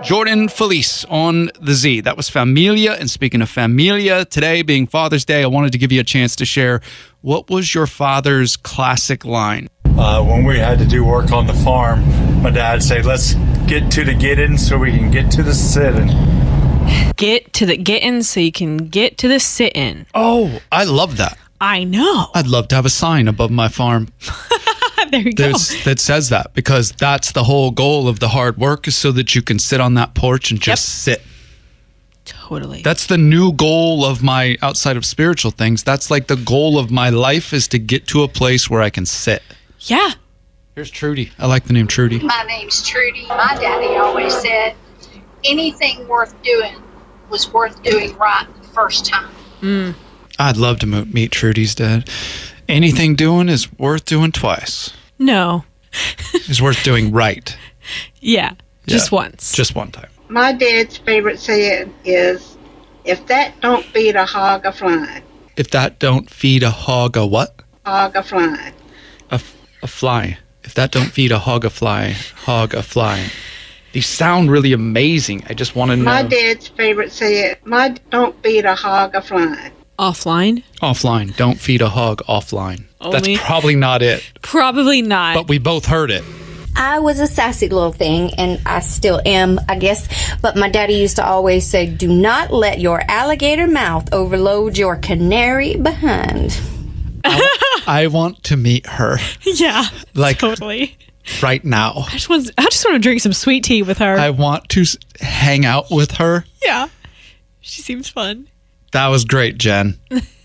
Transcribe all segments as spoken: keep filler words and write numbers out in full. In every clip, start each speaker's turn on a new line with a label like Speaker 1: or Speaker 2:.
Speaker 1: Jordan Felice on the Z. That was Familia. And speaking of Familia, today being Father's Day, I wanted to give you a chance to share, what was your father's classic line?
Speaker 2: Uh, when we had to do work on the farm, my dad said, let's get to the get-in so we can get to the sit-in.
Speaker 3: Get to the get-in so you can get to the sit-in.
Speaker 1: Oh, I love that.
Speaker 3: I know.
Speaker 1: I'd love to have a sign above my farm.
Speaker 3: There you go.
Speaker 1: There's, that says that, because that's the whole goal of the hard work, is so that you can sit on that porch and just
Speaker 3: Yep.
Speaker 1: sit.
Speaker 3: Totally.
Speaker 1: That's the new goal of my, outside of spiritual things, that's like the goal of my life, is to get to a place where I can sit.
Speaker 3: Yeah.
Speaker 1: Here's Trudy. I like the name Trudy.
Speaker 4: My name's Trudy. My daddy always said anything worth doing was worth doing right the first time.
Speaker 3: Mm.
Speaker 1: I'd love to mo- meet Trudy's dad. Anything doing is worth doing twice.
Speaker 3: No.
Speaker 1: Is worth doing right.
Speaker 3: Yeah. Just
Speaker 1: Yeah.
Speaker 3: once.
Speaker 1: Just one time.
Speaker 5: My dad's favorite saying is, if that don't feed a hog a flying,
Speaker 1: If that don't feed a hog a what?
Speaker 5: hog a flying.
Speaker 1: A, f- a fly. If that don't feed a hog a fly, hog a fly. These sound really amazing. I just want to know.
Speaker 5: My dad's favorite saying, my don't feed a hog a flying.
Speaker 3: Offline?
Speaker 1: Offline. Don't feed a hog offline.
Speaker 3: Only-
Speaker 1: That's probably not it,
Speaker 3: Probably not.
Speaker 1: but we both heard it.
Speaker 6: I was a sassy little thing, and I still am, I guess. But my daddy used to always say, do not let your alligator mouth overload your canary behind.
Speaker 1: I, I want to meet her
Speaker 3: yeah.
Speaker 1: Like-
Speaker 3: totally.
Speaker 1: right now.
Speaker 3: I just want I just want to drink some sweet tea with her.
Speaker 1: I want to s- hang out with her.
Speaker 3: yeah. She seems fun.
Speaker 1: That was great, Jen.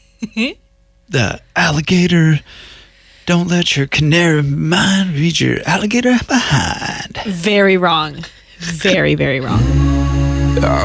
Speaker 1: The alligator, don't let your canary mind read your alligator behind.
Speaker 3: Very wrong. Very, very wrong.